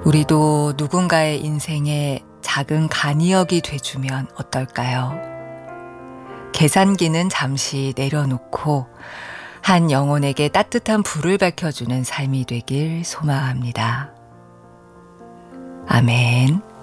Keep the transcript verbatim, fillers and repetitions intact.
우리도 누군가의 인생에 작은 간이역이 돼주면 어떨까요? 계산기는 잠시 내려놓고 한 영혼에게 따뜻한 불을 밝혀주는 삶이 되길 소망합니다. 아멘.